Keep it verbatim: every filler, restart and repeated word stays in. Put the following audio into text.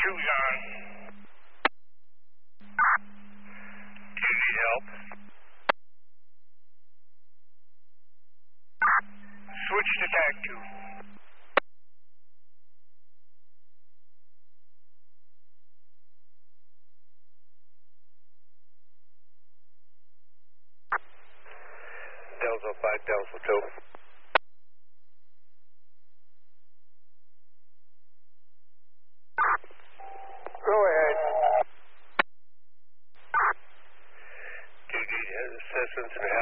two's on. Do you need help? Switch to tag two. Delta five, Delta two. Go ahead. Do you need assistance in